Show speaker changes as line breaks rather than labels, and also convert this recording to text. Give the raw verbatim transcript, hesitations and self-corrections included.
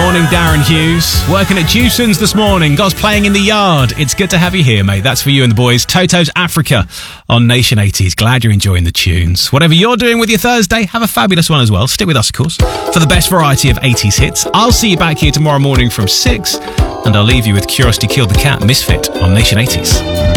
Morning, Darren Hughes. Working at Dewson's this morning. God's playing in the yard. It's good to have you here, mate. That's for you and the boys. Toto's Africa on Nation eighties. Glad you're enjoying the tunes. Whatever you're doing with your Thursday, have a fabulous one as well. Stick with us, of course, for the best variety of eighties hits. I'll see you back here tomorrow morning from six, and I'll leave you with Curiosity Killed the Cat, Misfit on Nation eighties.